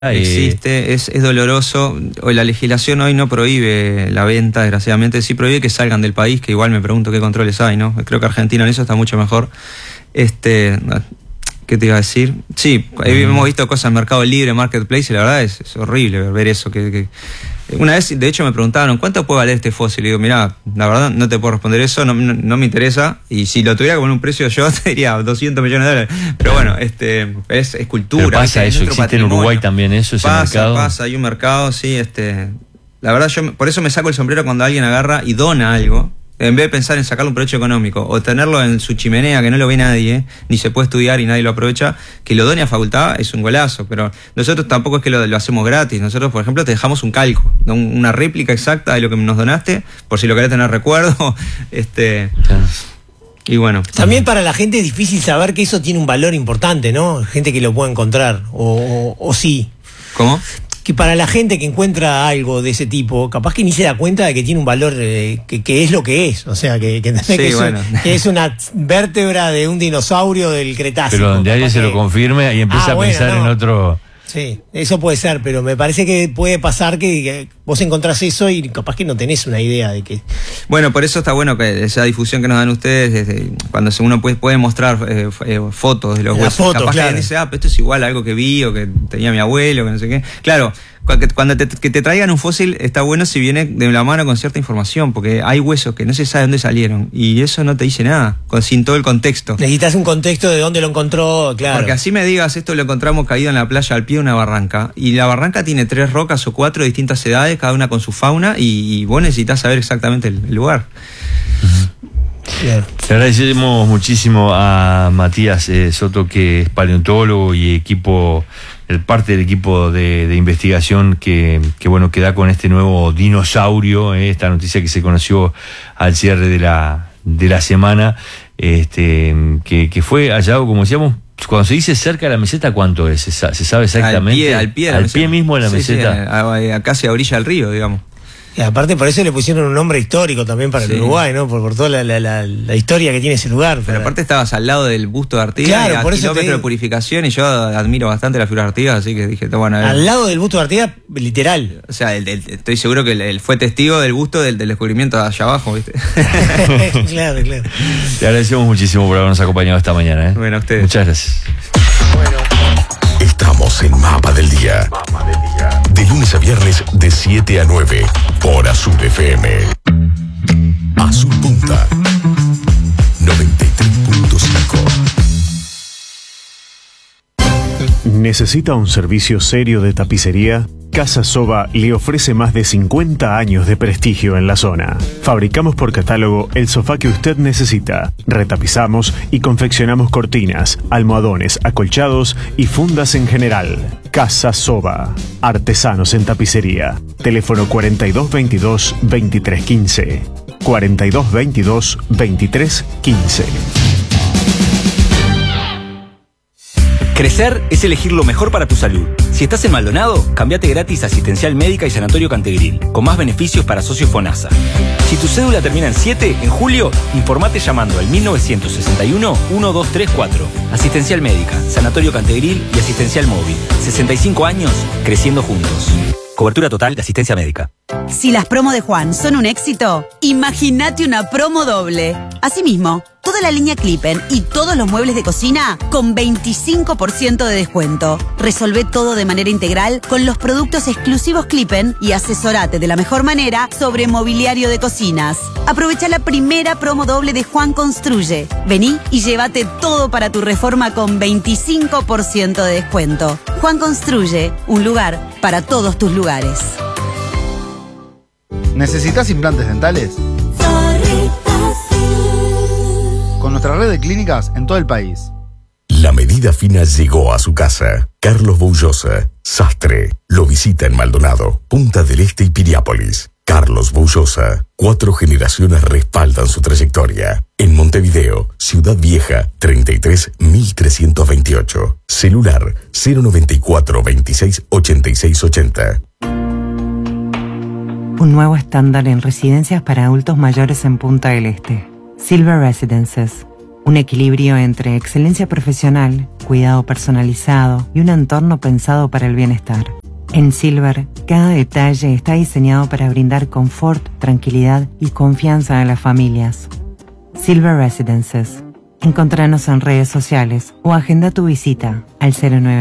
existe, es doloroso. Hoy la legislación hoy no prohíbe la venta, desgraciadamente, sí prohíbe que salgan del país, que igual me pregunto qué controles hay, ¿no? Creo que Argentina en eso está mucho mejor. ¿Qué te iba a decir? Sí, hemos visto cosas en Mercado Libre, Marketplace, y la verdad es horrible ver eso. Una vez, de hecho, me preguntaron, ¿cuánto puede valer este fósil? Y digo, mirá, la verdad no te puedo responder eso, no me interesa, y si lo tuviera que poner un precio yo, te diría $200 millones. Pero bueno, es cultura. Pero pasa eso, existe en Uruguay también eso, ese mercado. Pasa, hay un mercado, sí, la verdad yo por eso me saco el sombrero cuando alguien agarra y dona algo, en vez de pensar en sacarle un provecho económico o tenerlo en su chimenea que no lo ve nadie, ni se puede estudiar y nadie lo aprovecha, que lo done a facultad es un golazo. Pero nosotros tampoco es que lo hacemos gratis. Nosotros, por ejemplo, te dejamos un calco, una réplica exacta de lo que nos donaste, por si lo querés tener recuerdo. Y bueno. También para la gente es difícil saber que eso tiene un valor importante, ¿no? Gente que lo puede encontrar, o sí. ¿Cómo? Que para la gente que encuentra algo de ese tipo, capaz que ni se da cuenta de que tiene un valor, que es lo que es. O sea, que es una vértebra de un dinosaurio del Cretácico. Pero donde alguien se lo confirme y empieza a pensar en otro... Sí, eso puede ser, pero me parece que puede pasar que vos encontrás eso y capaz que no tenés una idea de que... Bueno, por eso está bueno que esa difusión que nos dan ustedes, cuando uno puede mostrar fotos de los huesos, capaz que dice, pero esto es igual a algo que vi o que tenía mi abuelo, que no sé qué. Claro, cuando te traigan un fósil está bueno si viene de la mano con cierta información, porque hay huesos que no se sabe dónde salieron y eso no te dice nada, sin todo el contexto. Necesitas un contexto de dónde lo encontró, claro. Porque así me digas, esto lo encontramos caído en la playa al pie de una barranca, y la barranca tiene 3 rocas o 4 de distintas edades, cada una con su fauna, y vos necesitas saber exactamente el lugar. Le agradecemos muchísimo a Matías Soto, que es paleontólogo y parte del equipo de investigación que da con este nuevo dinosaurio, esta noticia que se conoció al cierre de la semana, que fue hallado, como decíamos, cuando se dice cerca de la meseta, ¿cuánto es? ¿Se sabe exactamente? Al pie mismo de la meseta. Sí, casi a orilla del río, digamos. Y aparte por eso le pusieron un nombre histórico también para el Uruguay, ¿no? Por toda la historia que tiene ese lugar. Pero aparte estabas al lado del busto de Artigas, claro, por eso kilómetros de purificación, y yo admiro bastante la figura de Artigas, así que dije, bueno, al lado del busto de Artigas, literal. O sea, estoy seguro que él fue testigo del busto del descubrimiento de allá abajo, ¿viste? Claro. Te agradecemos muchísimo por habernos acompañado esta mañana, Bueno, a ustedes. Muchas gracias. Bueno. Estamos en Mapa del Día. De lunes a viernes de 7 a 9 por Azul FM. Azul Punta 93.5. ¿Necesita un servicio serio de tapicería? Casa Soba le ofrece más de 50 años de prestigio en la zona. Fabricamos por catálogo el sofá que usted necesita. Retapizamos y confeccionamos cortinas, almohadones, acolchados y fundas en general. Casa Soba. Artesanos en tapicería. Teléfono 4222-2315. 4222-2315. Crecer es elegir lo mejor para tu salud. Si estás en Maldonado, cambiate gratis a Asistencial Médica y Sanatorio Cantegril, con más beneficios para socios FONASA. Si tu cédula termina en 7, en julio, informate llamando al 1961-1234. Asistencial Médica, Sanatorio Cantegril y Asistencial Móvil. 65 años, creciendo juntos. Cobertura total de asistencia médica. Si las promos de Juan son un éxito, imagínate una promo doble. Asimismo, toda la línea Clippen y todos los muebles de cocina con 25% de descuento. Resolvé todo de manera integral con los productos exclusivos Clippen y asesorate de la mejor manera sobre mobiliario de cocinas. Aprovecha la primera promo doble de Juan Construye. Vení y llévate todo para tu reforma con 25% de descuento. Juan Construye, un lugar para todos tus lugares. ¿Necesitas implantes dentales? Con nuestra red de clínicas en todo el país. La medida fina llegó a su casa. Carlos Boullosa, sastre, lo visita en Maldonado, Punta del Este y Piriápolis. Carlos Boullosa, 4 generaciones respaldan su trayectoria. En Montevideo, Ciudad Vieja, 33.328. Celular 094 26 86 80. Un nuevo estándar en residencias para adultos mayores en Punta del Este. Silver Residences. Un equilibrio entre excelencia profesional, cuidado personalizado y un entorno pensado para el bienestar. En Silver, cada detalle está diseñado para brindar confort, tranquilidad y confianza a las familias. Silver Residences. Encontranos en redes sociales o agenda tu visita al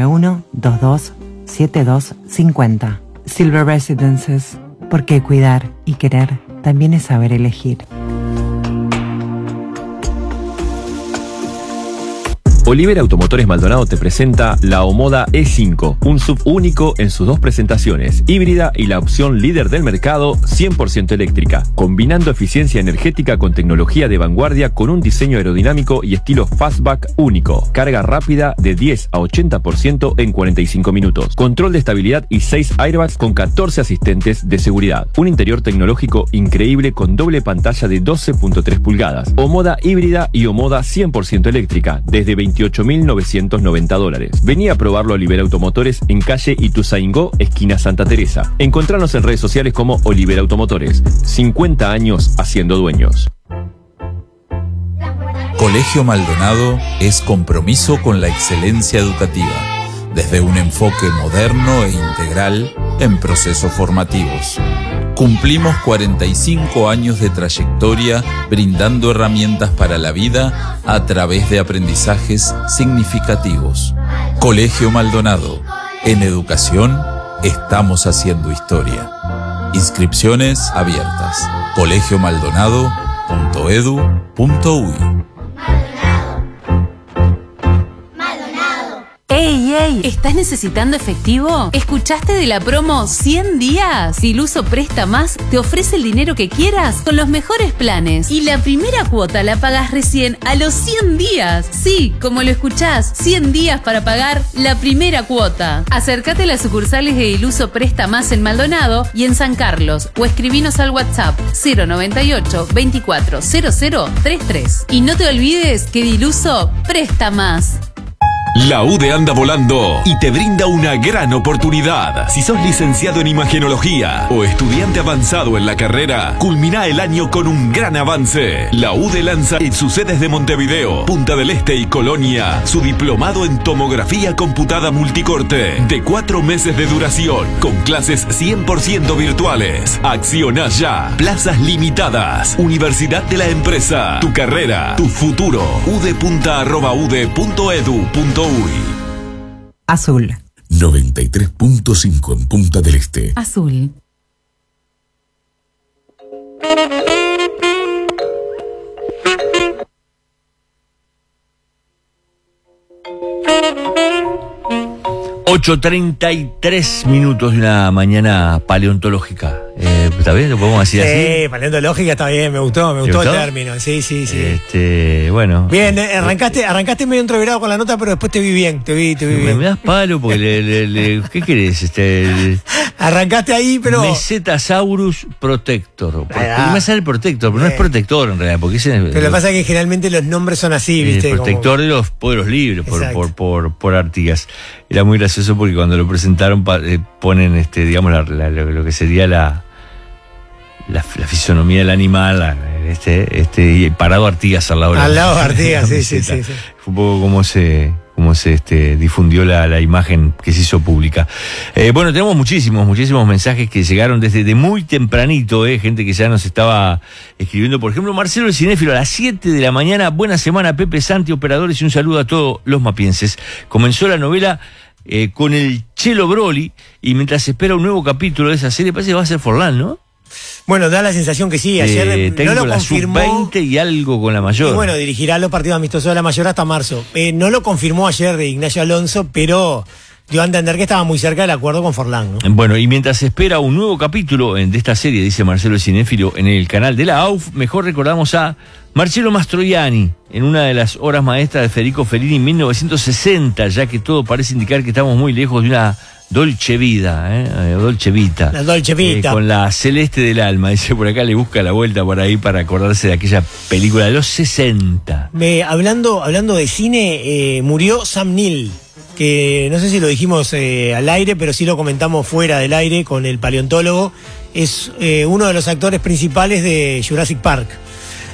091-227250. Silver Residences, porque cuidar y querer también es saber elegir. Olivera Automotores Maldonado te presenta la Omoda E5, un SUV único en sus dos presentaciones, híbrida y la opción líder del mercado, 100% eléctrica, combinando eficiencia energética con tecnología de vanguardia con un diseño aerodinámico y estilo fastback único, carga rápida de 10 a 80% en 45 minutos, control de estabilidad y 6 airbags con 14 asistentes de seguridad, un interior tecnológico increíble con doble pantalla de 12.3 pulgadas, Omoda híbrida y Omoda 100% eléctrica, desde $28.990. Vení a probarlo a Olivera Automotores en calle Ituzaingó, esquina Santa Teresa. Encontranos en redes sociales como Olivera Automotores. 50 años haciendo dueños. Colegio Maldonado es compromiso con la excelencia educativa, desde un enfoque moderno e integral en procesos formativos. Cumplimos 45 años de trayectoria brindando herramientas para la vida a través de aprendizajes significativos. Colegio Maldonado. En educación estamos haciendo historia. Inscripciones abiertas. colegiomaldonado.edu.uy. ¡Ey! ¿Estás necesitando efectivo? ¿Escuchaste de la promo 100 días? Diluso Presta Más te ofrece el dinero que quieras con los mejores planes. Y la primera cuota la pagas recién a los 100 días. Sí, como lo escuchás, 100 días para pagar la primera cuota. Acércate a las sucursales de Diluso Presta Más en Maldonado y en San Carlos o escribinos al WhatsApp 098 24 0033. Y no te olvides que Diluso presta más. La UDE anda volando y te brinda una gran oportunidad. Si sos licenciado en imagenología o estudiante avanzado en la carrera, culmina el año con un gran avance. La UDE lanza en sus sedes de Montevideo, Punta del Este y Colonia su diplomado en tomografía computada multicorte de 4 meses de duración con clases 100% virtuales. Acciona ya. Plazas limitadas. Universidad de la Empresa. Tu carrera, tu futuro. udepunta@ude.edu.uy. Azul. 93.5 en Punta del Este. Azul. $8:33 de una mañana paleontológica. ¿Está bien? ¿Lo podemos decir así? Sí, paleontológica está bien, me gustó el término. Sí. Bueno. Bien, arrancaste medio entreverado con la nota, pero después te vi bien, te vi bien. Me das palo porque ¿qué querés? Arrancaste ahí, pero... Mesetasaurus protector. Me sale el protector, pero no es protector en realidad. Porque pero lo que pasa es que generalmente los nombres son así, ¿viste? El protector de los libros, por Artigas. Era muy gracioso porque cuando lo presentaron ponen, digamos, lo que sería la fisonomía del animal, y parado Artigas al lado. Al lado de Artigas, sí. Fue un poco como se difundió la imagen que se hizo pública. Bueno, tenemos muchísimos mensajes que llegaron desde muy tempranito, gente que ya nos estaba escribiendo. Por ejemplo, Marcelo el Cinéfilo a las 7 de la mañana. Buena semana, Pepe, Santi, operadores, y un saludo a todos los mapienses. Comenzó la novela con el Chelo Broly, y mientras se espera un nuevo capítulo de esa serie, parece que va a ser Forlán, ¿no? Bueno, da la sensación que sí. Ayer no lo confirmó. La sub-20 y algo con la mayor. Y bueno, dirigirá los partidos amistosos de la mayor hasta marzo. No lo confirmó ayer Ignacio Alonso, pero dio a entender que estaba muy cerca del acuerdo con Forlán, ¿no? Bueno, y mientras se espera un nuevo capítulo de esta serie, dice Marcelo el Cinéfilo, en el canal de la AUF, mejor recordamos a Marcello Mastroianni en una de las obras maestras de Federico Fellini en 1960, ya que todo parece indicar que estamos muy lejos de una Dolce Vida, Dolce Vita. La Dolce Vita. Con la Celeste del Alma, dice por acá, le busca la vuelta por ahí para acordarse de aquella película de los 60. Hablando de cine, murió Sam Neill, que no sé si lo dijimos al aire, pero sí lo comentamos fuera del aire con el paleontólogo. Es uno de los actores principales de Jurassic Park.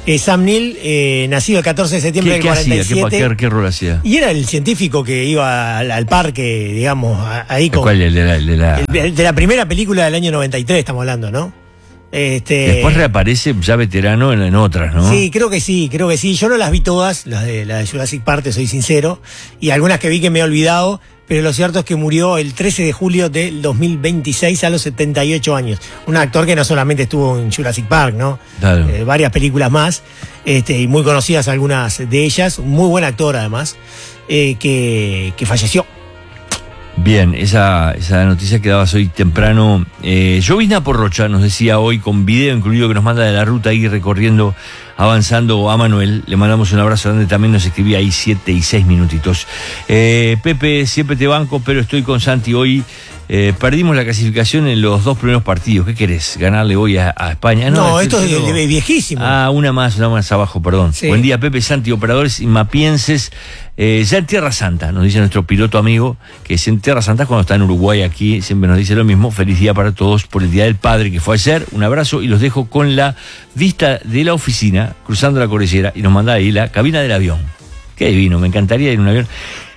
Sam Neill, nacido el 14 de septiembre del 47. ¿Qué rol hacía? Y era el científico que iba al parque, digamos, ahí con... ¿Cuál? El de la primera película del año 93, estamos hablando, ¿no? Después reaparece ya veterano en otras, ¿no? Sí, creo que sí. Yo no las vi todas, las de Jurassic Park, te soy sincero, y algunas que vi que me he olvidado, pero lo cierto es que murió el 13 de julio del 2026 a los 78 años. Un actor que no solamente estuvo en Jurassic Park, ¿no? Claro. Varias películas más, y muy conocidas algunas de ellas. Un muy buen actor, además, que falleció. Bien, esa noticia que dabas hoy temprano. Llovizna Porrocha nos decía hoy, con video incluido, que nos manda de la ruta ahí recorriendo, avanzando a Manuel. Le mandamos un abrazo grande, también nos escribía ahí 7 y 6 minutitos. Pepe, siempre te banco, pero estoy con Santi hoy. Perdimos la clasificación en los 2 primeros partidos. ¿Qué querés? ¿Ganarle hoy a España? No, esto es viejísimo. Una más abajo, perdón. Sí. Buen día, Pepe, Santi, operadores y mapienses. Ya en Tierra Santa, nos dice nuestro piloto amigo, que es en Tierra Santa cuando está en Uruguay, aquí siempre nos dice lo mismo. Feliz día para todos por el Día del Padre, que fue ayer. Un abrazo y los dejo con la vista de la oficina, cruzando la cordillera, y nos manda ahí la cabina del avión. Qué divino, me encantaría ir en un avión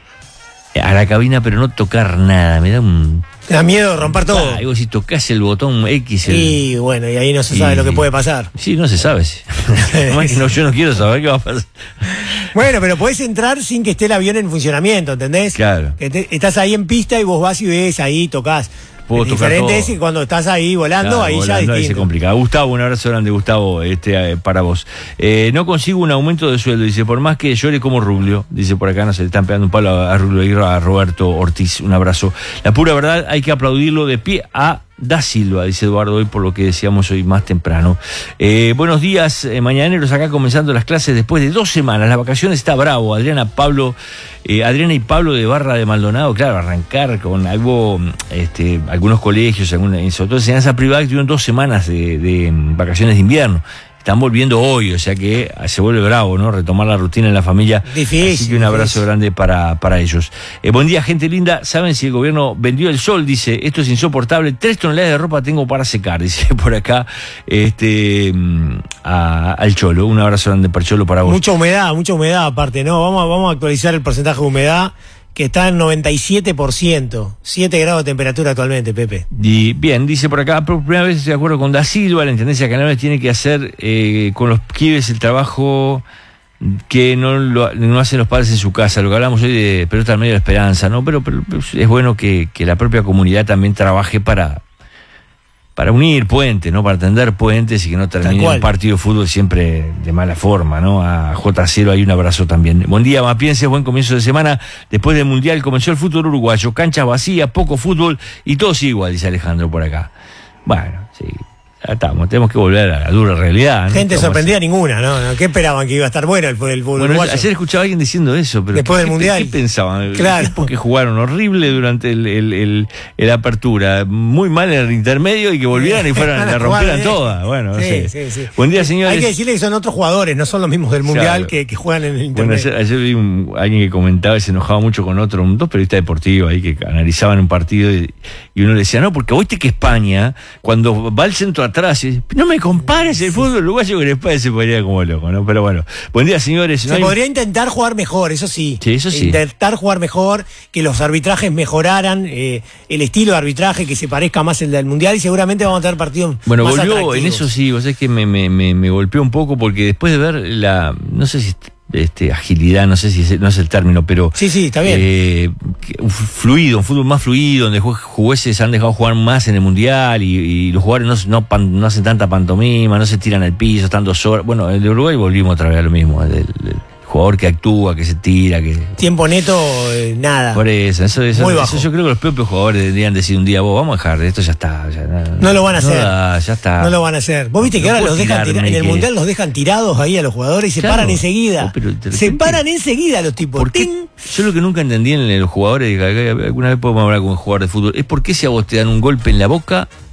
a la cabina, pero no tocar nada, me da miedo romper todo. Digo, si tocas el botón X. Y bueno, y ahí no se sabe lo que puede pasar. Sí, no se sabe. Yo no quiero saber qué va a pasar. Bueno, pero podés entrar sin que esté el avión en funcionamiento, ¿entendés? Claro. Estás ahí en pista y vos vas y ves, ahí tocas. Diferente es que cuando estás ahí volando, claro, ahí ya es distinto. Ahí se complica. Gustavo, un abrazo grande, Gustavo, para vos. No consigo un aumento de sueldo, dice, por más que llore como Rubio, dice por acá, no se le están pegando un palo a Rubio, a Roberto Ortiz, un abrazo. La pura verdad, hay que aplaudirlo de pie a Da Silva, dice Eduardo, hoy por lo que decíamos hoy más temprano. Buenos días, mañaneros, acá comenzando las clases después de 2 semanas. Las vacaciones está bravo. Adriana y Pablo de Barra de Maldonado, claro, arrancar con algo, algunos colegios, sobre todo enseñanza privada, que tuvieron 2 semanas de vacaciones de invierno. Están volviendo hoy, o sea que se vuelve bravo, ¿no? Retomar la rutina en la familia. Difícil. Así que un abrazo grande para ellos. Buen día, gente linda. ¿Saben si el gobierno vendió el sol? Dice, esto es insoportable. 3 toneladas de ropa tengo para secar, dice por acá al Cholo. Un abrazo grande para Cholo, para vos. Mucha humedad aparte, ¿no? Vamos a actualizar el porcentaje de humedad, que está en 97%, 7 grados de temperatura actualmente, Pepe. Y bien, dice por acá, por primera vez estoy de acuerdo con Da Silva, la Intendencia de Canelones tiene que hacer con los pibes el trabajo que no hacen los padres en su casa. Lo que hablamos hoy de pelota al medio de la esperanza, ¿no? Pero es bueno que la propia comunidad también trabaje para unir puentes, ¿no? Para tender puentes y que no termine un partido de fútbol siempre de mala forma, ¿no? A J0 hay un abrazo también. Buen día, mapienses, buen comienzo de semana. Después del Mundial comenzó el fútbol uruguayo. Canchas vacías, poco fútbol y todo sigue igual, dice Alejandro por acá. Bueno, sí. Ya estamos, tenemos que volver a la dura realidad, ¿no? Gente sorprendida ninguna, ¿no? ¿Qué esperaban? ¿Que iba a estar bueno el fútbol uruguayo? Ayer escuchaba a alguien diciendo eso, pero después del Mundial. ¿Qué pensaban? Claro. Porque jugaron horrible durante el apertura, muy mal en el intermedio y que volvieran y fueran, la rompieran todas. Bueno, no sé. Sí. Buen día, señores. Hay que decirle que son otros jugadores, no son los mismos del Mundial, claro, que juegan en el intermedio. Bueno, ayer vi alguien que comentaba y se enojaba mucho con otro, 2 periodistas deportivos ahí que analizaban un partido y uno le decía, no, porque oíste que España, cuando va al centro atrás, no me compares el fútbol uruguayo, que después se ponía como loco, ¿no? Pero bueno, buen día, señores. Se podría intentar jugar mejor, eso sí. Sí, eso sí. Intentar jugar mejor, que los arbitrajes mejoraran, el estilo de arbitraje que se parezca más al del Mundial, y seguramente vamos a tener partidos más atractivos. En eso sí, vos sabés que me golpeó un poco, porque después de ver no sé si agilidad, no sé si no es el término, pero sí, está bien. Un fútbol más fluido, donde jueces han dejado jugar más en el Mundial y los jugadores no hacen tanta pantomima, no se tiran al piso, están 2 horas. Bueno, el de Uruguay volvimos otra vez a lo mismo, el jugador que actúa, que se tira, que... Tiempo neto, nada. Por eso muy bajo. Yo creo que los propios jugadores deberían decir un día, vamos a dejar, esto ya está. No lo van a hacer. Ya está. No lo van a hacer. Vos viste que ahora los dejan en el Mundial los dejan tirados ahí a los jugadores y se paran enseguida. Se paran enseguida los tipos. Yo lo que nunca entendí en los jugadores, alguna vez podemos hablar con un jugador de fútbol, es por qué si a vos te dan un golpe en la boca,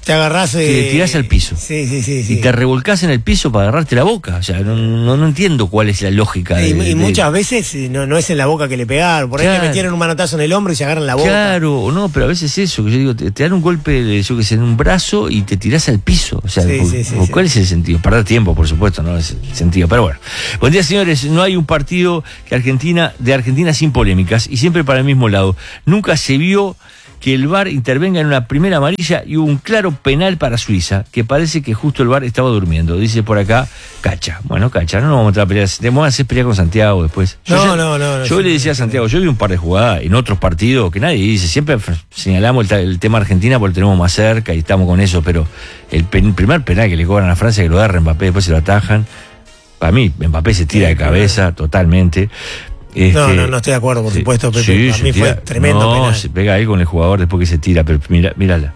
Te agarrás... te tirás al piso. Sí. Y te revolcás en el piso para agarrarte la boca. O sea, no entiendo cuál es la lógica. Y muchas veces no es en la boca que le pegaron. Por ahí le metieron un manotazo en el hombro y se agarran la boca. Claro, no, pero a veces eso, que yo digo, te dan un golpe, yo que sé, en un brazo y te tirás al piso. O sea, ¿cuál es el sentido? Perder tiempo, por supuesto, no es el sentido. Pero bueno. Buen día, señores. No hay un partido de Argentina sin polémicas y siempre para el mismo lado. Nunca se vio que el VAR intervenga en una primera amarilla y hubo un claro penal para Suiza, que parece que justo el VAR estaba durmiendo. Dice por acá, Cacha. Bueno, Cacha, no nos vamos a entrar a pelear. Vamos a hacer pelea con Santiago después. Yo le decía a Santiago, yo vi un par de jugadas en otros partidos que nadie dice. Siempre señalamos el tema Argentina porque lo tenemos más cerca y estamos con eso, pero el primer penal que le cobran a Francia, que lo agarra Mbappé, después se lo atajan. Para mí, Mbappé se tira de cabeza totalmente. No estoy de acuerdo, por supuesto, Pepe. Sí, a mí fue tremendo penal. Se pega ahí con el jugador después que se tira, pero mírala.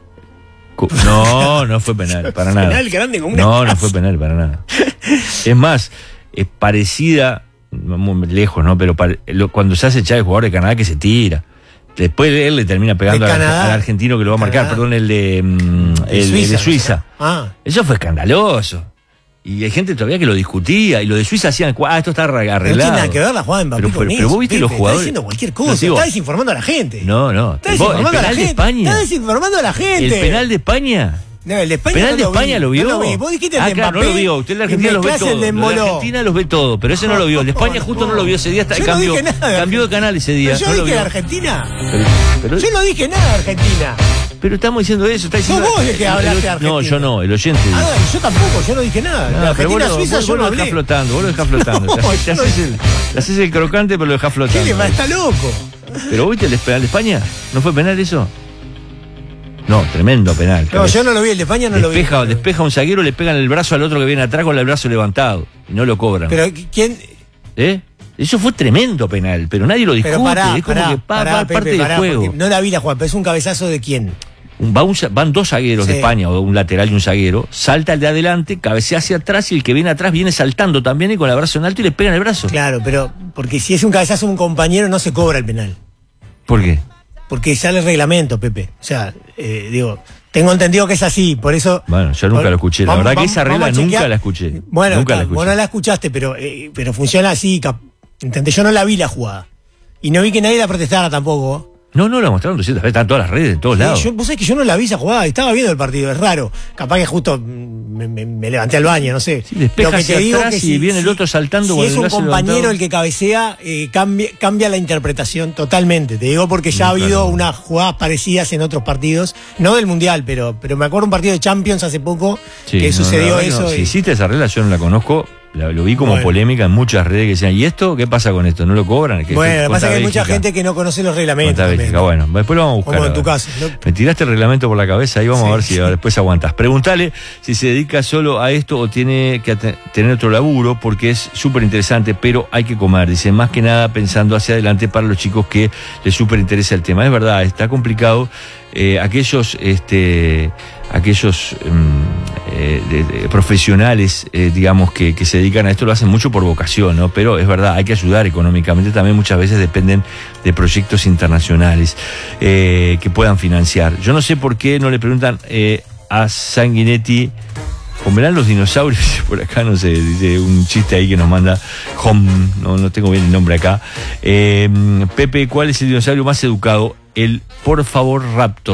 No fue penal, para nada. Penal grande como una No casa. fue penal, para nada. Es más, es parecida, muy lejos, ¿no? Pero cuando se hace echar el jugador de Canadá que se tira. Después él le termina pegando al argentino que lo va a marcar, perdón, el de Suiza. Eso fue escandaloso. Y hay gente todavía que lo discutía, y lo de Suiza hacían, esto está arreglado. No tiene nada que ver la jugada de Mbappé con eso. Pero vos viste los jugadores. Está diciendo cualquier cosa, está desinformando a la gente. No. Está desinformando a la gente. España. Está desinformando a la gente. ¿El penal de España? No, el de España ¿Penal de España lo vio? No lo vi. Vos dijiste el de Mbappé. No lo vio. Usted en la Argentina los ve todo. El de Argentina los ve todo, pero ese no lo vio. El de España justo no lo vio ese día. Cambió de canal ese día. Pero yo dije de Argentina. Pero yo no dije nada de Argentina. Pero estamos diciendo eso. Está diciendo, vos de que hablaste de Argentina. No, yo no, el oyente. Yo tampoco, yo no dije nada. Argentina-Suiza yo no hablé. Vos lo dejás flotando. Te haces el crocante, pero lo dejás flotando. ¿Qué le va? Está loco. Pero ¿viste el penal de España? ¿No fue penal eso? No, tremendo penal. No, yo no lo vi, el de España no lo vi. Despeja un zaguero, le pegan el brazo al otro que viene atrás con el brazo levantado. Y no lo cobran. Pero ¿quién? Eso fue tremendo penal, pero nadie lo discute. Es como que parte del juego. No la vi la jugada, pero es un cabezazo de quién. Van dos zagueros de España, o un lateral y un zaguero, salta el de adelante, cabecea hacia atrás y el que viene atrás viene saltando también y con el brazo en alto y le pegan el brazo. Claro, pero porque si es un cabezazo de un compañero no se cobra el penal. ¿Por qué? Porque sale el reglamento, Pepe. O sea, tengo entendido que es así, por eso... Bueno, yo nunca lo escuché, la verdad que esa regla nunca la escuché. Bueno, nunca la escuché. Vos no la escuchaste, pero funciona así, ¿entendés? Yo no la vi la jugada. Y no vi que nadie la protestara tampoco. No, la mostraron 200 veces, están todas las redes, en todos lados. Vos sabés que yo no la vi esa jugada, estaba viendo el partido, es raro. Capaz que justo me levanté al baño, no sé. Sí, despeja hacia atrás y viene el otro saltando. Si es un compañero el que cabecea, cambia la interpretación totalmente. Te digo porque ya ha habido unas jugadas parecidas en otros partidos, no del Mundial, pero me acuerdo un partido de Champions hace poco que sucedió eso. Si hiciste esa regla, yo no la conozco. Lo vi como polémica en muchas redes que decían, ¿y esto qué pasa con esto? ¿No lo cobran? Bueno, lo que pasa es que hay mucha gente que no conoce los reglamentos. Bueno, después lo vamos a buscar. Como en tu caso. Me tiraste el reglamento por la cabeza, ahí vamos a ver si después aguantás. Preguntale si se dedica solo a esto o tiene que tener otro laburo, porque es súper interesante, pero hay que comer. Dice, más que nada pensando hacia adelante para los chicos que les súper interesa el tema. Es verdad, está complicado. Aquellos profesionales, digamos, que se dedican a esto lo hacen mucho por vocación, ¿no? Pero es verdad, hay que ayudar económicamente, también muchas veces dependen de proyectos internacionales que puedan financiar. Yo no sé por qué no le preguntan a Sanguinetti, ¿comerán los dinosaurios? Por acá, no sé, dice un chiste ahí que nos manda no tengo bien el nombre acá. Pepe, ¿cuál es el dinosaurio más educado? El por favor Raptor.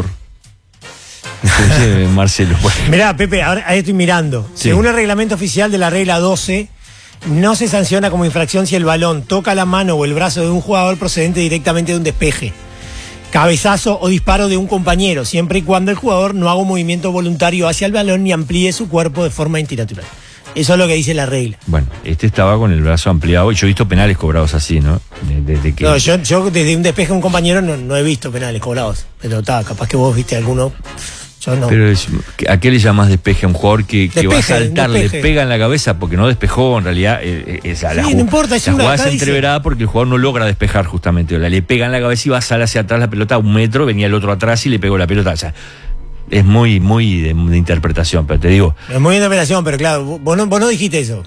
Marcelo. Mirá, Pepe, ahí estoy mirando. Sí. Según el reglamento oficial de la regla 12, no se sanciona como infracción si el balón toca la mano o el brazo de un jugador procedente directamente de un despeje, cabezazo o disparo de un compañero, siempre y cuando el jugador no haga un movimiento voluntario hacia el balón ni amplíe su cuerpo de forma antinatural. Eso es lo que dice la regla. Bueno, estaba con el brazo ampliado y yo he visto penales cobrados así, ¿no? Desde que... No, yo desde un despeje de un compañero no he visto penales cobrados. Pero capaz que vos viste alguno. Yo no. Pero ¿a qué le llamas despeje a un jugador que va a saltar, le pega en la cabeza? Porque no despejó, en realidad. No importa, es la una jugada es entreverada porque el jugador no logra despejar justamente. Le pega en la cabeza y va a salir hacia atrás la pelota a 1 metro, venía el otro atrás y le pegó la pelota. O sea, es muy de interpretación, pero te digo. Es muy de interpretación, pero claro, vos no dijiste eso.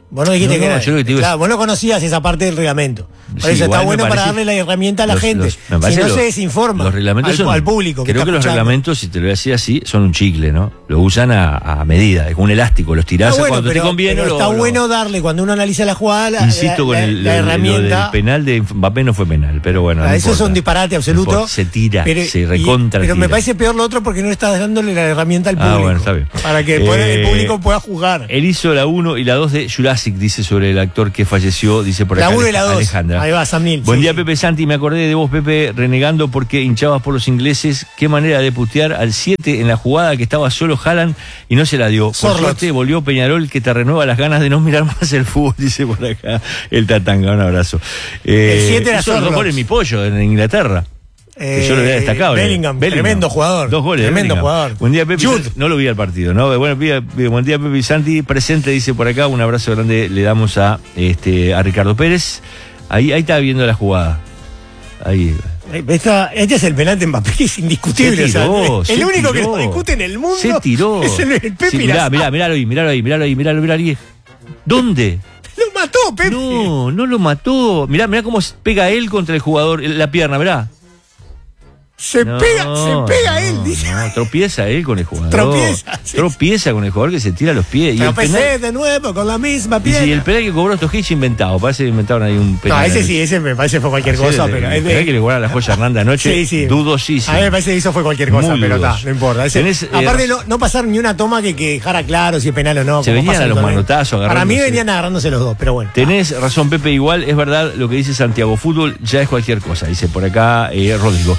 Vos no dijiste No, que era. yo lo que te digo Claro, es- vos no conocías esa parte del reglamento. Por Sí, eso está igual me bueno para parece- darle la herramienta a la gente. me Si parece no los- se desinforma los reglamentos al público. Creo está que los escuchando. reglamentos, si te lo voy a decir así, son un chicle, ¿no? Lo usan a medida, es como un elástico, los tirás Está bueno, cuando te conviene. pero está bueno darle, cuando uno analiza la jugada, Insisto con la herramienta. lo del penal de Mbappé no fue penal, pero bueno. no Eso es importa. un disparate absoluto. No importa, se tira, se recontra Pero me tira. parece peor lo otro porque no estás dándole la herramienta al público. Bueno, está bien. Para que después el público pueda jugar. Él hizo la 1 y la 2 de Jurassic, dice sobre el actor que falleció, dice por La acá 1 y la 2. Alejandra. Ahí va, Sam Neill. Buen Sí, día, sí. Pepe Santi. Me acordé de vos, Pepe, renegando porque hinchabas por los ingleses. Qué manera de putear al 7 en la jugada que estaba solo Haaland y no se la dio. Por Sorloth. suerte volvió Peñarol, que te renueva las ganas de no mirar más el fútbol, dice por acá el Tatanga. Un abrazo. El 7 era hizo los 2 Sorloth. goles mi pollo en Inglaterra. Que yo lo había destacado. Bellingham, tremendo jugador. 2 goles. Tremendo Bellingham. jugador. Buen día, Pepe. Jude. No lo vi al partido, ¿no? Bueno, buen día, Pepe y Santi. Presente, dice por acá. Un abrazo grande le damos a Ricardo Pérez. Ahí está viendo la jugada. Ahí. Este es el penal de Mbappé, que es indiscutible. Se tiró, o sea, se el único que tiró. lo discute en el mundo Se tiró. es el Pepe. Sí, Mirá, miralo ahí. ¿Dónde? lo mató, Pepe. No lo mató. Mirá cómo pega él contra el jugador, la pierna, mirá. Se pega él, dice. No, tropieza él con el jugador. Tropieza, con el jugador que se tira a los pies. Y el Tropecé penal, de nuevo con la misma y pierna. si el penal que cobró Stojic inventado, parece que inventaron ahí un penal. No, ese sí, ese me parece fue cualquier cosa, pero el penal que le cobraron a la joya Hernández anoche, sí. dudosísimo. A mí me parece que eso fue cualquier cosa, Muy pero dudoso. no importa. Aparte, no pasaron ni una toma que dejara claro si es penal o no. Se como venían pasa a en los el torneo. manotazos, Para mí agarrándose. venían agarrándose los dos, pero bueno. Tenés razón, Pepe, igual es verdad lo que dice Santiago, fútbol ya es cualquier cosa, dice por acá Rodrigo.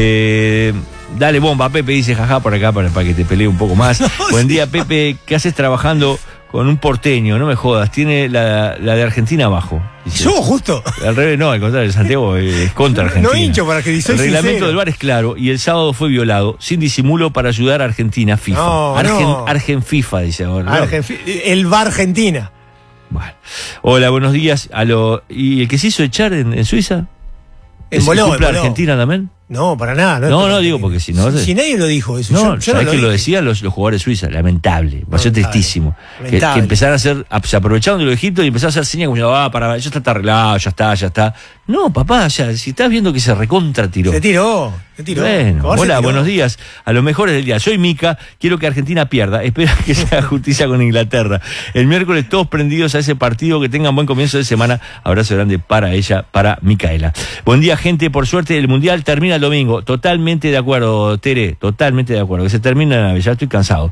Dale bomba, Pepe, dice jaja por acá para que te pelee un poco más. Buen día, Pepe, ¿qué haces trabajando con un porteño? No me jodas, tiene la de Argentina abajo. Dice. Yo, justo. Al revés, no, al contrario, Santiago es contra Argentina. No hincho para que soy El reglamento sincero. del VAR es claro y el sábado fue violado, sin disimulo, para ayudar a Argentina, FIFA. No. Argen FIFA, dice ahora. El VAR Argentina. Bueno. Hola, buenos días. ¿Y el que se hizo echar en Suiza? Emboló. Argentina también? No, para nada. No, digo porque si no. Si nadie lo dijo eso. No, yo sabés no que lo dije. decían los jugadores suizos, lamentable. Va a ser tristísimo. Que Lamentable. empezaron a hacer, se aprovecharon de los Egiptos y empezaron a hacer señas como ya está arreglado, ya está. No, papá, o sea, si estás viendo que se recontra tiró. Se tiró. Bueno, Cobar se hola, tiró. buenos días. A los mejores del día. Soy Mica, quiero que Argentina pierda. Espero que se haga justicia con Inglaterra. El miércoles todos prendidos a ese partido, que tengan buen comienzo de semana. Abrazo grande para ella, para Micaela. Buen día, gente. Por suerte el Mundial termina el domingo. Totalmente de acuerdo, Tere, totalmente de acuerdo. Que se termina, ya estoy cansado.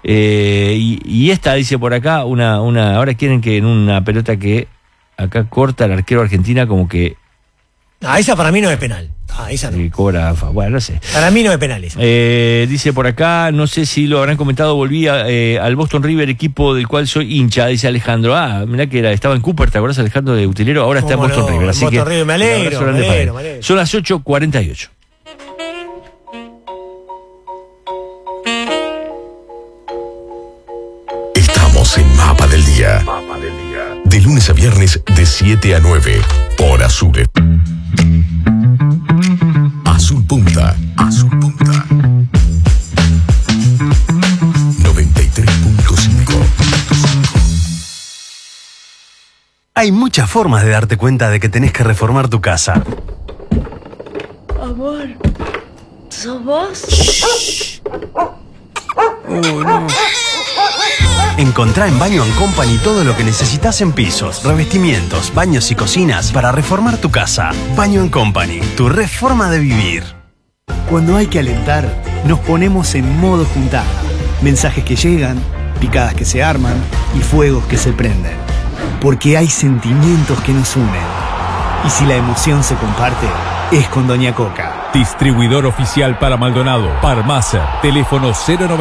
Y esta dice por acá, ahora quieren que en una pelota que acá corta el arquero Argentina como que Esa para mí no es penal. Esa no. cobra, bueno, no sé. Para mí no es penal esa. Dice por acá, no sé si lo habrán comentado, volví al Boston River, equipo del cual soy hincha, dice Alejandro. Mirá que estaba en Cooper, ¿te acuerdas, Alejandro, de Utilero? Ahora está en Boston River. Así Boston que River, me alegro, un abrazo me grande para alegro, él. me alegro. Son las 8:48. Estamos en Mapa del Día. De lunes a viernes de 7 a 9 por Azul. Azul Punta. 93.5. Hay muchas formas de darte cuenta de que tenés que reformar tu casa. Amor, ¿sos vos? No. Encontrá en Baño & Company todo lo que necesitas en pisos, revestimientos, baños y cocinas para reformar tu casa. Baño & Company, tu reforma de vivir. Cuando hay que alentar, nos ponemos en modo juntada. Mensajes que llegan, picadas que se arman y fuegos que se prenden. Porque hay sentimientos que nos unen. Y si la emoción se comparte, es con Doña Coca. Distribuidor oficial para Maldonado, Parmacer, teléfono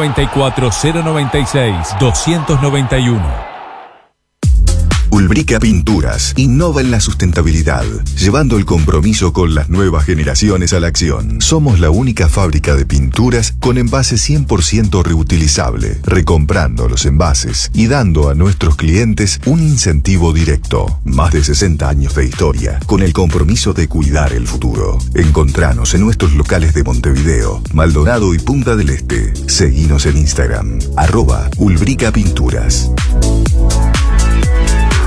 094-096-291. Ulbrica Pinturas innova en la sustentabilidad, llevando el compromiso con las nuevas generaciones a la acción. Somos la única fábrica de pinturas con envase 100% reutilizable, recomprando los envases y dando a nuestros clientes un incentivo directo. Más de 60 años de historia, con el compromiso de cuidar el futuro. Encontranos en nuestros locales de Montevideo, Maldonado y Punta del Este. Seguinos en Instagram, @Ulbrica Pinturas.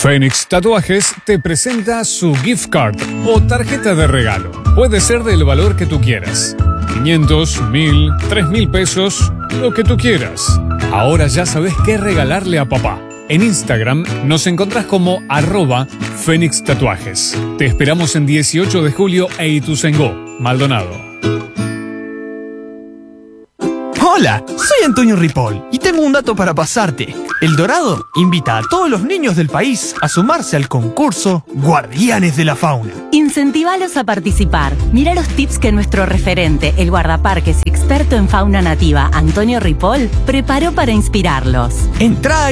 Fénix Tatuajes te presenta su gift card o tarjeta de regalo. Puede ser del valor que tú quieras. 500, 1000, 3000 pesos, lo que tú quieras. Ahora ya sabes qué regalarle a papá. En Instagram nos encontrás como @Fénix Tatuajes. Te esperamos en 18 de julio e Ituzaingó, Maldonado. Hola, soy Antonio Ripoll y tengo un dato para pasarte. El Dorado invita a todos los niños del país a sumarse al concurso Guardianes de la Fauna. Incentivalos a participar. Mira los tips que nuestro referente, el guardaparques y experto en fauna nativa, Antonio Ripoll, preparó para inspirarlos. Entrá a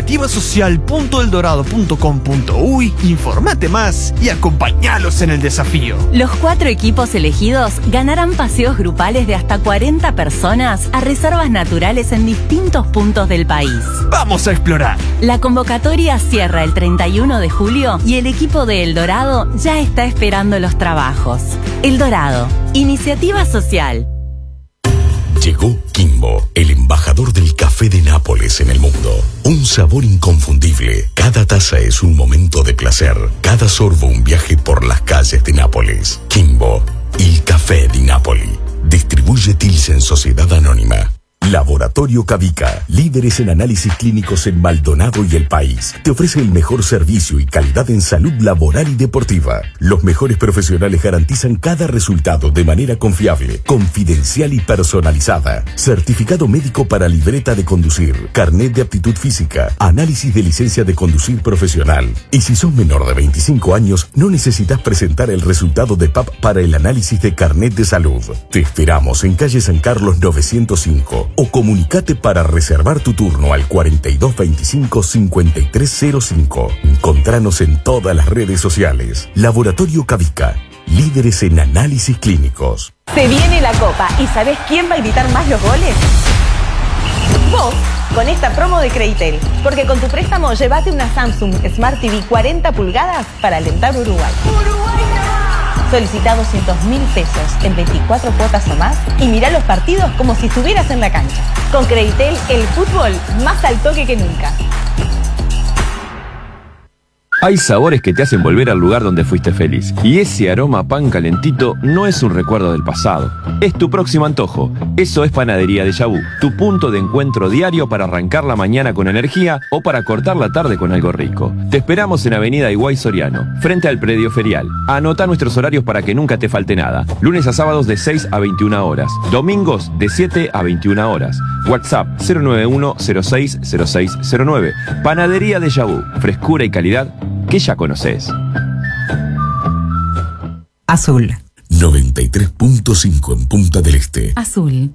iniciativasocial.eldorado.com.uy, informate más y acompañalos en el desafío. Los 4 equipos elegidos ganarán paseos grupales de hasta 40 personas a reservas naturales en distintos puntos del país. ¡Vamos a explorar! La convocatoria cierra el 31 de julio y el equipo de El Dorado ya está esperando los trabajos. El Dorado, iniciativa social. Llegó Kimbo, el embajador del café de Nápoles en el mundo. Un sabor inconfundible. Cada taza es un momento de placer. Cada sorbo un viaje por las calles de Nápoles. Kimbo, il café di Napoli. Distribuye Tilsen Sociedad Anónima. Laboratorio Cavica, líderes en análisis clínicos en Maldonado y el país. Te ofrece el mejor servicio y calidad en salud laboral y deportiva. Los mejores profesionales garantizan cada resultado de manera confiable, confidencial y personalizada. Certificado médico para libreta de conducir, carnet de aptitud física, análisis de licencia de conducir profesional. Y si sos menor de 25 años, no necesitas presentar el resultado de PAP para el análisis de carnet de salud. Te esperamos en calle San Carlos 905. O comunicate para reservar tu turno al 4225-5305. Encontranos en todas las redes sociales. Laboratorio Cavica, líderes en análisis clínicos. Se viene la Copa y ¿sabés quién va a gritar más los goles? Vos, con esta promo de Creditel. Porque con tu préstamo llévate una Samsung Smart TV 40 pulgadas para alentar Uruguay. Solicita 200.000 pesos en 24 cuotas o más y mirá los partidos como si estuvieras en la cancha. Con Creditel, el fútbol más al toque que nunca. Hay sabores que te hacen volver al lugar donde fuiste feliz. Y ese aroma a pan calentito no es un recuerdo del pasado. Es tu próximo antojo. Eso es Panadería Déjà Vu, tu punto de encuentro diario para arrancar la mañana con energía o para cortar la tarde con algo rico. Te esperamos en Avenida Higuay Soriano, frente al predio ferial. Anota nuestros horarios para que nunca te falte nada. Lunes a sábados de 6 a 21 horas. Domingos de 7 a 21 horas. WhatsApp 091-060609. Panadería Déjà Vu, frescura y calidad que ya conoces. Azul. 93.5 en Punta del Este. Azul.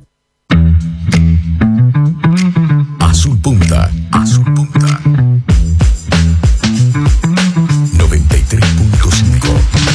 Azul Punta. Azul Punta. 93.5.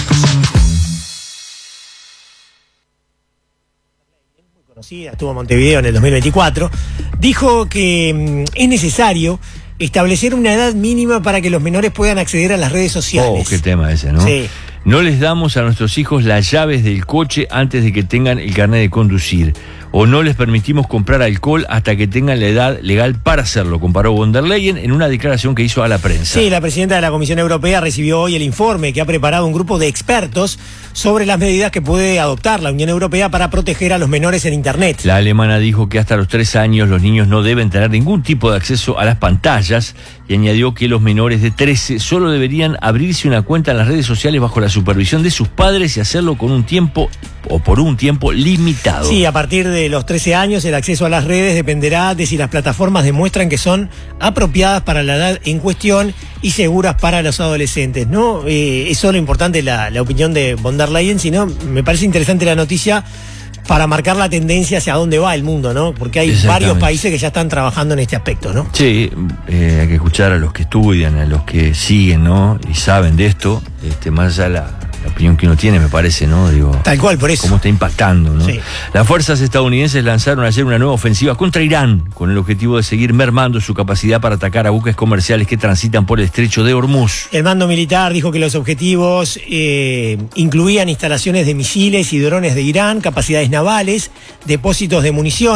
Conocida, estuvo en Montevideo en el 2024, dijo que es necesario establecer una edad mínima para que los menores puedan acceder a las redes sociales. Oh, qué tema ese, ¿no? Sí. No les damos a nuestros hijos las llaves del coche antes de que tengan el carnet de conducir. O no les permitimos comprar alcohol hasta que tengan la edad legal para hacerlo, comparó von der Leyen en una declaración que hizo a la prensa. Sí, la presidenta de la Comisión Europea recibió hoy el informe que ha preparado un grupo de expertos sobre las medidas que puede adoptar la Unión Europea para proteger a los menores en Internet. La alemana dijo que hasta los 3 años los niños no deben tener ningún tipo de acceso a las pantallas y añadió que los menores de 13 solo deberían abrirse una cuenta en las redes sociales bajo la supervisión de sus padres y hacerlo con un tiempo o por un tiempo limitado. Sí, a partir de los 13 años el acceso a las redes dependerá de si las plataformas demuestran que son apropiadas para la edad en cuestión y seguras para los adolescentes. No es solo importante la opinión de von der Leyen, sino me parece interesante la noticia para marcar la tendencia hacia dónde va el mundo, ¿no? Porque hay varios países que ya están trabajando en este aspecto, ¿no? Sí, hay que escuchar a los que estudian, a los que siguen, ¿no? Y saben de esto, más allá de la opinión que uno tiene, me parece, ¿no? Digo, tal cual, por eso. Cómo está impactando, ¿no? Sí. Las fuerzas estadounidenses lanzaron ayer una nueva ofensiva contra Irán, con el objetivo de seguir mermando su capacidad para atacar a buques comerciales que transitan por el estrecho de Hormuz. El mando militar dijo que los objetivos incluían instalaciones de misiles y drones de Irán, capacidades navales, depósitos de municiones,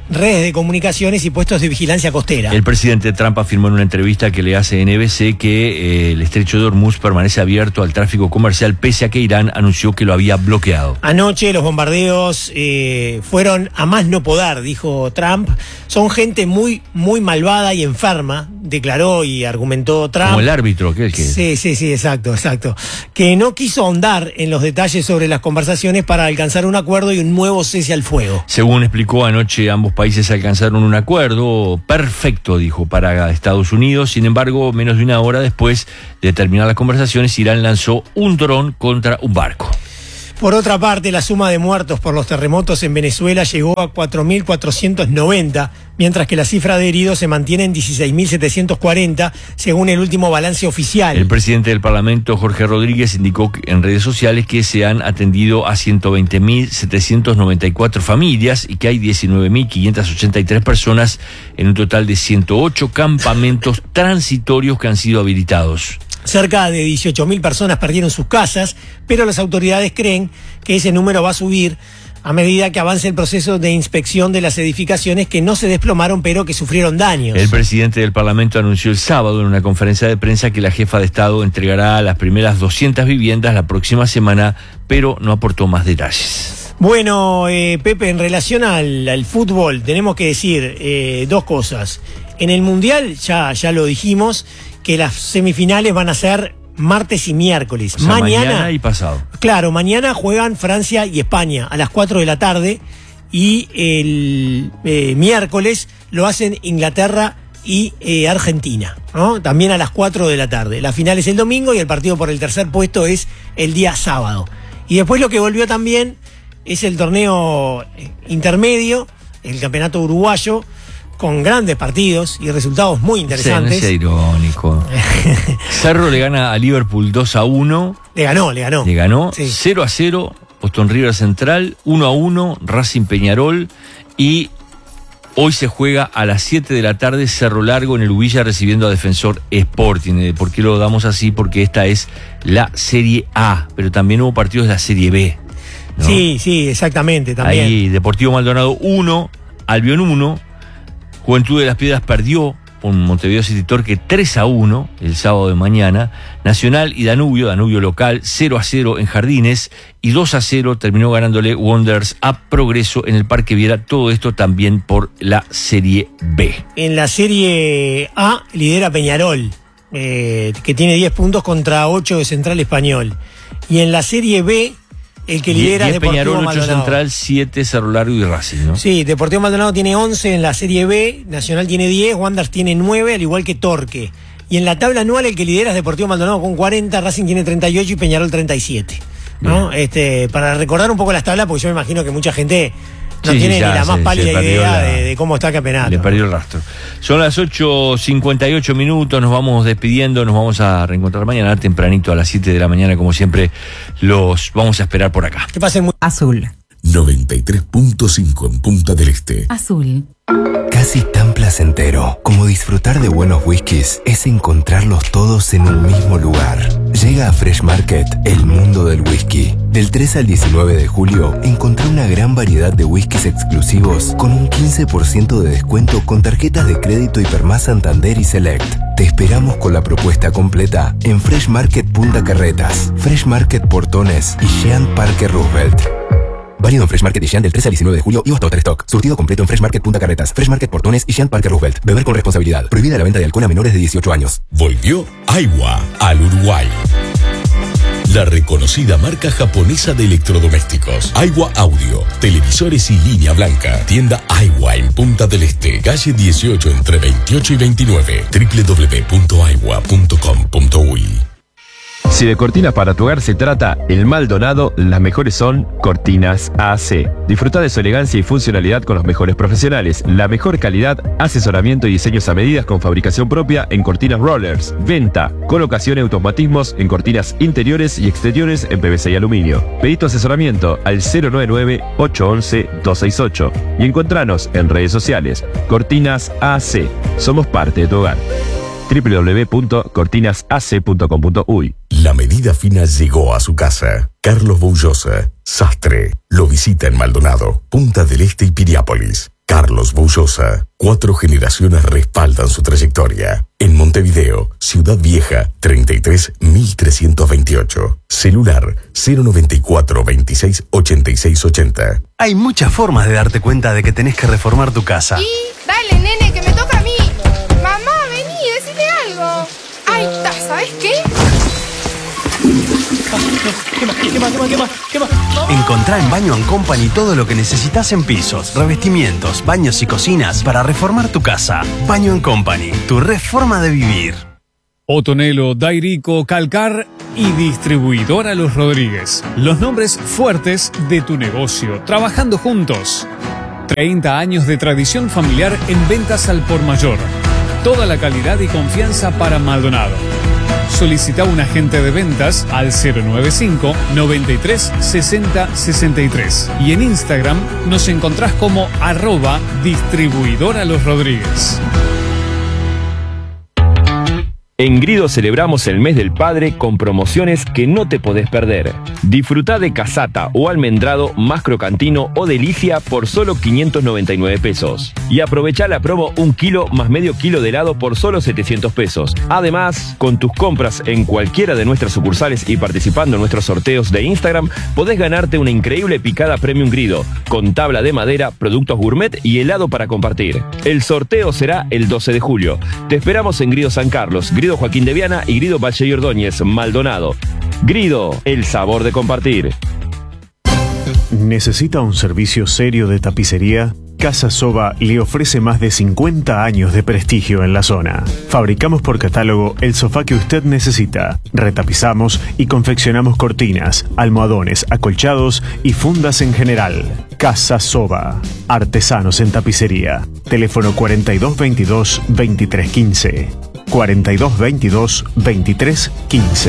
redes de comunicaciones y puestos de vigilancia costera. El presidente Trump afirmó en una entrevista que le hace NBC que el estrecho de Hormuz permanece abierto al tráfico comercial pese a que Irán anunció que lo había bloqueado. Anoche los bombardeos fueron a más no poder, dijo Trump. Son gente muy, muy malvada y enferma, declaró y argumentó Trump. Como el árbitro, que Sí, exacto. Que no quiso ahondar en los detalles sobre las conversaciones para alcanzar un acuerdo y un nuevo cese al fuego. Según explicó anoche, ambos países alcanzaron un acuerdo perfecto, dijo, para Estados Unidos. Sin embargo, menos de una hora después de terminar las conversaciones, Irán lanzó un dron contra un barco. Por otra parte, la suma de muertos por los terremotos en Venezuela llegó a 4.490, mientras que la cifra de heridos se mantiene en 16.740, según el último balance oficial. El presidente del Parlamento, Jorge Rodríguez, indicó en redes sociales que se han atendido a 120.794 familias y que hay 19.583 personas en un total de 108 campamentos transitorios que han sido habilitados. Cerca de 18.000 personas perdieron sus casas, pero las autoridades creen que ese número va a subir a medida que avance el proceso de inspección de las edificaciones que no se desplomaron pero que sufrieron daños. El presidente del Parlamento anunció el sábado en una conferencia de prensa que la jefa de Estado entregará las primeras 200 viviendas la próxima semana, pero no aportó más detalles. Bueno, Pepe, en relación al fútbol, tenemos que decir dos cosas. En el Mundial, ya lo dijimos, que las semifinales van a ser martes y miércoles. O sea, mañana y pasado. Claro, mañana juegan Francia y España a las 4 de la tarde y el miércoles lo hacen Inglaterra y Argentina, ¿no? También a las 4 de la tarde. La final es el domingo y el partido por el tercer puesto es el día sábado. Y después lo que volvió también es el torneo intermedio, el campeonato uruguayo, con grandes partidos y resultados muy interesantes. Sí, no es irónico. Cerro le gana a Liverpool 2-1. Le ganó. Le ganó, sí. 0-0, Boston River Central, 1-1, Racing Peñarol, y hoy se juega a las 7 de la tarde Cerro Largo en el Ubilla recibiendo a Defensor Sporting. ¿Por qué lo damos así? Porque esta es la Serie A, pero también hubo partidos de la Serie B, ¿no? Sí, exactamente, también. Ahí Deportivo Maldonado 1, Albion 1, Juventud de las Piedras perdió con Montevideo City Torque 3-1 el sábado de mañana. Nacional y Danubio local 0-0 en Jardines y 2-0 terminó ganándole Wanderers a Progreso en el Parque Viera. Todo esto también por la Serie B. En la Serie A lidera Peñarol, que tiene 10 puntos contra 8 de Central Español. Y en la Serie B, el que lidera es Deportivo Peñarol, Maldonado. 8 Central, 7 Cerro Largo y Racing, ¿no? Sí, Deportivo Maldonado tiene 11 en la Serie B, Nacional tiene 10, Wanderers tiene 9, al igual que Torque. Y en la tabla anual el que lidera es Deportivo Maldonado con 40, Racing tiene 38 y Peñarol 37. ¿No? Para recordar un poco las tablas, porque yo me imagino que mucha gente no tiene ni la más pálida idea de cómo está el campeonato. Le perdió el rastro. Son las 8:58 minutos, nos vamos despidiendo, nos vamos a reencontrar mañana tempranito a las 7 de la mañana, como siempre, los vamos a esperar por acá. Que pasen muy... Azul 93.5 en Punta del Este. Azul. Casi tan placentero como disfrutar de buenos whiskies es encontrarlos todos en un mismo lugar. Llega a Fresh Market, el mundo del whisky. Del 3 al 19 de julio, encontré una gran variedad de whiskies exclusivos con un 15% de descuento con tarjetas de crédito Hipermás Santander y Select. Te esperamos con la propuesta completa en Fresh Market Punta Carretas, Fresh Market Portones y Jean Parque Roosevelt. Válido en Fresh Market y Jean del 3 al 19 de julio y hasta stock. Surtido completo en Fresh Market Punta Carretas, Fresh Market Portones y Jean Parque Roosevelt. Beber con responsabilidad. Prohibida la venta de alcohol a menores de 18 años. Volvió Aiwa al Uruguay. La reconocida marca japonesa de electrodomésticos. Aiwa Audio, televisores y línea blanca. Tienda Aiwa en Punta del Este, calle 18 entre 28 y 29. www.aiwa.com.uy. Si de cortinas para tu hogar se trata, en Maldonado las mejores son Cortinas AC. Disfruta de su elegancia y funcionalidad con los mejores profesionales, la mejor calidad, asesoramiento y diseños a medidas con fabricación propia en cortinas rollers, venta, colocación y automatismos en cortinas interiores y exteriores en PVC y aluminio. Pedí tu asesoramiento al 099-811-268 y encontranos en redes sociales. Cortinas AC, somos parte de tu hogar. www.cortinasac.com.uy. La medida fina llegó a su casa. Carlos Boullosa, sastre, lo visita en Maldonado, Punta del Este y Piriápolis. Carlos Bullosa. 4 generaciones respaldan su trayectoria. En Montevideo, Ciudad Vieja, 33.328. Celular 094 26 86 80. Hay muchas formas de darte cuenta de que tenés que reformar tu casa. Y dale, nene, que me toca a mí. Mamá, vení, decime algo. Ay, ¿sabes qué? ¿Qué más? Encontrá en Baño & Company todo lo que necesitas en pisos, revestimientos, baños y cocinas para reformar tu casa. Baño & Company, tu reforma de vivir. Otonelo, Dairico, Calcar y Distribuidora Los Rodríguez. Los nombres fuertes de tu negocio, trabajando juntos. 30 años de tradición familiar en ventas al por mayor. Toda la calidad y confianza para Maldonado. Solicita un agente de ventas al 095 93 60 63 y en Instagram nos encontrás como @distribuidora Los Rodríguez. En Grido celebramos el mes del padre con promociones que no te podés perder. Disfrutá de casata o almendrado más crocantino o delicia por solo 599 pesos. Y aprovechá la promo 1 kilo más medio kilo de helado por solo 700 pesos. Además, con tus compras en cualquiera de nuestras sucursales y participando en nuestros sorteos de Instagram, podés ganarte una increíble picada Premium Grido, con tabla de madera, productos gourmet y helado para compartir. El sorteo será el 12 de julio. Te esperamos en Grido San Carlos, Grido Joaquín de Viana y Grido Valle y Ordóñez, Maldonado. Grido, el sabor de compartir. ¿Necesita un servicio serio de tapicería? Casa Soba le ofrece más de 50 años de prestigio en la zona. Fabricamos por catálogo el sofá que usted necesita. Retapizamos y confeccionamos cortinas, almohadones, acolchados y fundas en general. Casa Soba. Artesanos en tapicería. Teléfono 4222 2315. 4222 2315.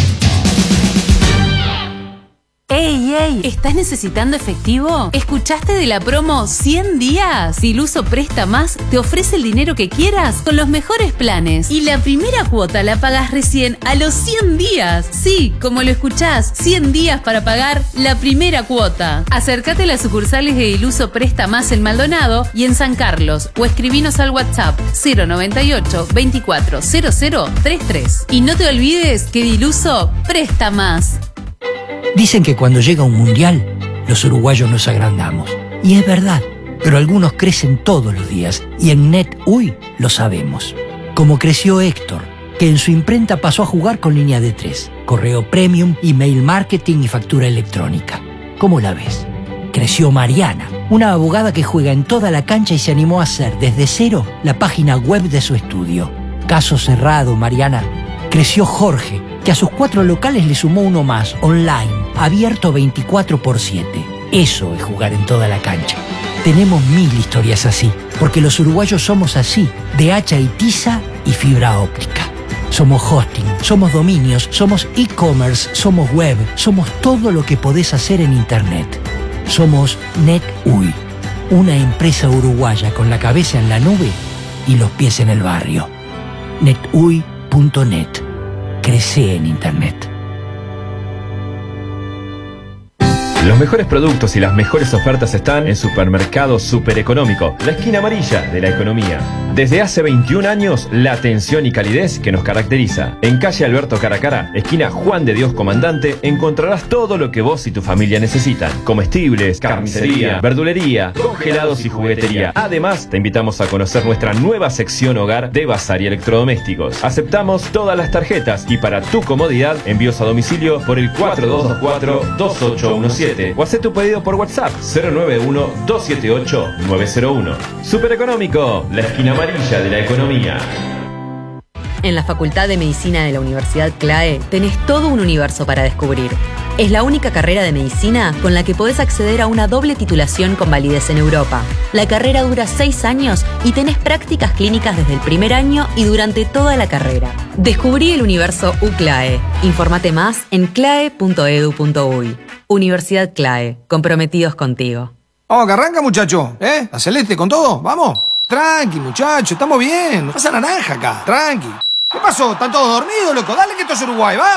¡Ey, ey! ¿Estás necesitando efectivo? ¿Escuchaste de la promo 100 días? Diluso Presta Más te ofrece el dinero que quieras con los mejores planes. Y la primera cuota la pagas recién a los 100 días. Sí, como lo escuchás, 100 días para pagar la primera cuota. Acércate a las sucursales de Diluso Presta Más en Maldonado y en San Carlos o escribinos al WhatsApp 098 24 00 33. Y no te olvides que Diluso presta más. Dicen que cuando llega un mundial, los uruguayos nos agrandamos. Y es verdad, pero algunos crecen todos los días y en NetUI lo sabemos. Como creció Héctor, que en su imprenta pasó a jugar con línea de 3, correo premium, email marketing y factura electrónica. ¿Cómo la ves? Creció Mariana, una abogada que juega en toda la cancha y se animó a hacer desde cero la página web de su estudio. Caso cerrado, Mariana. Creció Jorge, que a sus 4 locales le sumó uno más, online, abierto 24/7. Eso es jugar en toda la cancha. Tenemos 1000 historias así, porque los uruguayos somos así, de hacha y tiza y fibra óptica. Somos hosting, somos dominios, somos e-commerce, somos web, somos todo lo que podés hacer en internet. Somos NetUI, una empresa uruguaya con la cabeza en la nube y los pies en el barrio. netui.net. Crece en internet. Los mejores productos y las mejores ofertas están en Supermercado Supereconómico, la esquina amarilla de la economía. Desde hace 21 años, la atención y calidez que nos caracteriza. En calle Alberto Caracara, esquina Juan de Dios Comandante, encontrarás todo lo que vos y tu familia necesitan. Comestibles, carnicería, verdulería, congelados y juguetería. Además, te invitamos a conocer nuestra nueva sección hogar de bazar y electrodomésticos. Aceptamos todas las tarjetas y para tu comodidad, envíos a domicilio por el 4224-2817. O haz tu pedido por WhatsApp 091-278-901. Supereconómico, la esquina amarilla de la economía. En la Facultad de Medicina de la Universidad CLAE tenés todo un universo para descubrir. Es la única carrera de medicina con la que podés acceder a una doble titulación con validez en Europa. La carrera dura 6 años y tenés prácticas clínicas desde el primer año y durante toda la carrera. Descubrí el universo UCLAE. Infórmate más en clae.edu.uy. Universidad CLAE, comprometidos contigo. Vamos, que arranca, muchacho, ¿La celeste con todo? ¿Vamos? Tranqui, muchacho, estamos bien. No pasa naranja acá, tranqui. ¿Qué pasó? ¿Están todos dormidos, loco? Dale que esto es Uruguay, vamos.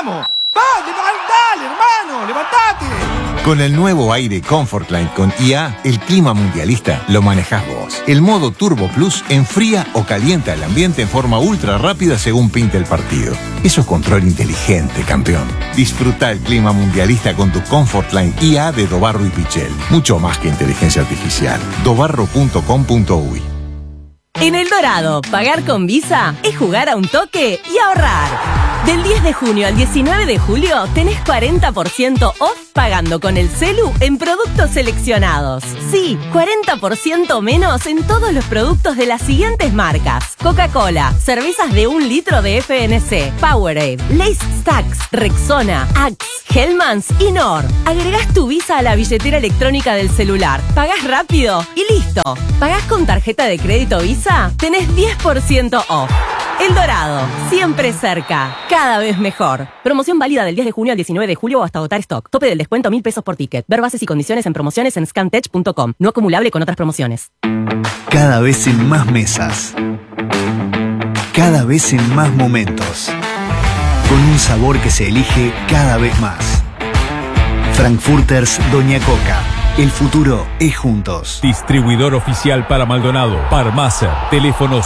¡Dale, hermano! ¡Levantate! Con el nuevo aire Comfortline con IA, el clima mundialista lo manejás vos. El modo Turbo Plus enfría o calienta el ambiente en forma ultra rápida según pinte el partido. Eso es control inteligente, campeón. Disfruta el clima mundialista con tu Comfortline IA de Dobarro y Pichel. Mucho más que inteligencia artificial. dobarro.com.uy. En El Dorado, pagar con Visa es jugar a un toque y ahorrar. Del 10 de junio al 19 de julio tenés 40% off pagando con el celu en productos seleccionados. Sí, 40% menos en todos los productos de las siguientes marcas: Coca-Cola, cervezas de 1 litro de FNC, Powerade, Lay's Stacks, Rexona, Axe, Hellmann's y Nor. Agregás tu Visa a la billetera electrónica del celular, pagás rápido y listo. ¿Pagás con tarjeta de crédito Visa? Tenés 10% off. El Dorado, siempre cerca, cada vez mejor. Promoción válida del 10 de junio al 19 de julio o hasta agotar stock. Tope del descuento 1.000 pesos por ticket. Ver bases y condiciones en promociones en scantech.com. No acumulable con otras promociones. Cada vez en más mesas. Cada vez en más momentos. Con un sabor que se elige cada vez más. Frankfurters Doña Coca. El futuro es juntos. Distribuidor oficial para Maldonado. Parmacer. Teléfono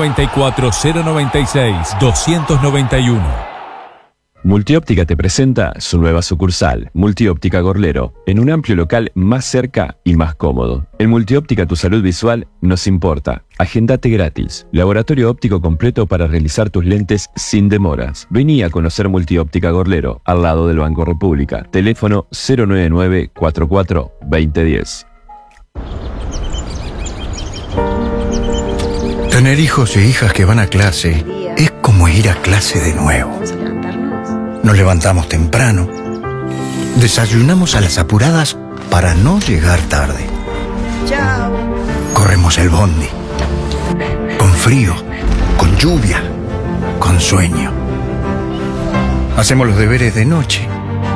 094-096-291. Multióptica te presenta su nueva sucursal, Multióptica Gorlero, en un amplio local más cerca y más cómodo. En Multióptica tu salud visual nos importa. Agendate gratis. Laboratorio óptico completo para realizar tus lentes sin demoras. Vení a conocer Multióptica Gorlero, al lado del Banco República. Teléfono 099-44-2010. Tener hijos e hijas que van a clase es como ir a clase de nuevo. Nos levantamos temprano, desayunamos a las apuradas para no llegar tarde. Chao. Corremos el bondi, con frío, con lluvia, con sueño. Hacemos los deberes de noche.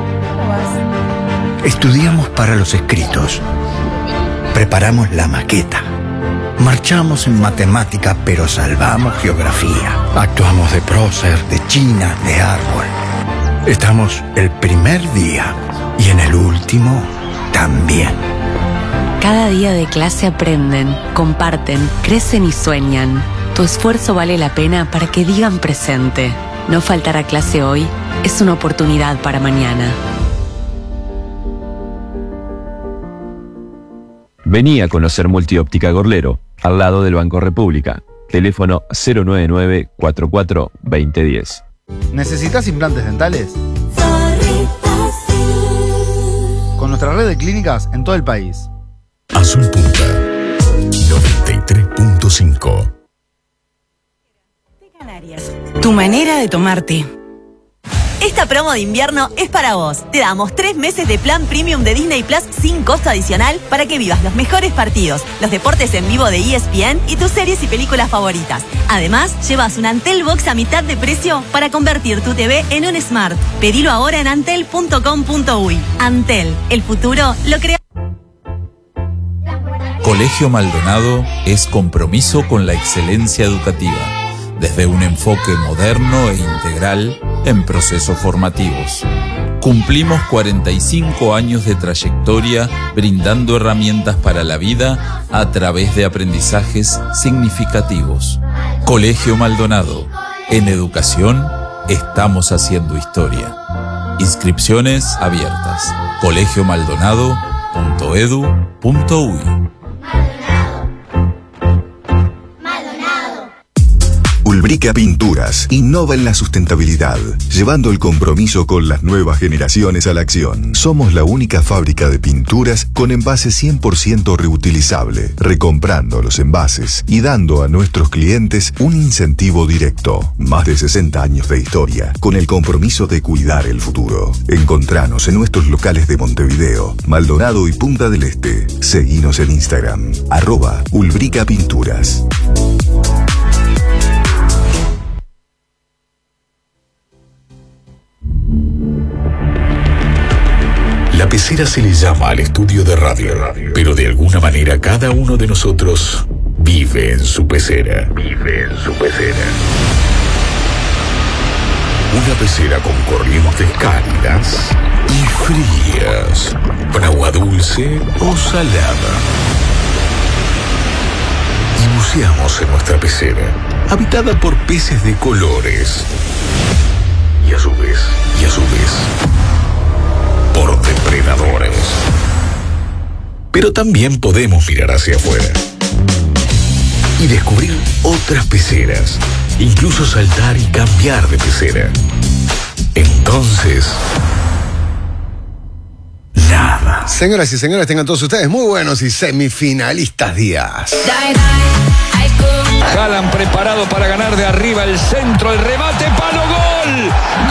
Estudiamos para los escritos. Preparamos la maqueta. Marchamos en matemática, pero salvamos geografía. Actuamos de prócer, de china, de árbol. Estamos el primer día y en el último también. Cada día de clase aprenden, comparten, crecen y sueñan. Tu esfuerzo vale la pena para que digan presente. No faltar a clase hoy es una oportunidad para mañana. Vení a conocer Multióptica Gorlero, al lado del Banco República. Teléfono 099-44-2010. ¿Necesitas implantes dentales? Con nuestra red de clínicas en todo el país. Azul Punta 93.5. Tu manera de tomarte. Esta promo de invierno es para vos. Te damos 3 meses de plan premium de Disney Plus sin costo adicional para que vivas los mejores partidos, los deportes en vivo de ESPN y tus series y películas favoritas. Además, llevas un Antel Box a mitad de precio para convertir tu TV en un Smart. Pedilo ahora en antel.com.uy. Antel, el futuro lo crea. Colegio Maldonado es compromiso con la excelencia educativa, desde un enfoque moderno e integral en procesos formativos. Cumplimos 45 años de trayectoria brindando herramientas para la vida a través de aprendizajes significativos. Colegio Maldonado. En educación estamos haciendo historia. Inscripciones abiertas. colegiomaldonado.edu.uy. Ulbrica Pinturas innova en la sustentabilidad, llevando el compromiso con las nuevas generaciones a la acción. Somos la única fábrica de pinturas con envase 100% reutilizable, recomprando los envases y dando a nuestros clientes un incentivo directo. Más de 60 años de historia, con el compromiso de cuidar el futuro. Encontranos en nuestros locales de Montevideo, Maldonado y Punta del Este. Seguinos en Instagram, @Ulbrica Pinturas. La pecera se le llama al estudio de radio, pero de alguna manera cada uno de nosotros vive en su pecera. Una pecera con corrientes cálidas y frías, con agua dulce o salada. Y buceamos en nuestra pecera, habitada por peces de colores. Y a su vez, por depredadores. Pero también podemos mirar hacia afuera y descubrir otras peceras, incluso saltar y cambiar de pecera. Entonces, nada. Señoras y señores, tengan todos ustedes muy buenos y semifinalistas días. Haaland preparado para ganar de arriba el centro, el remate, palo, gol.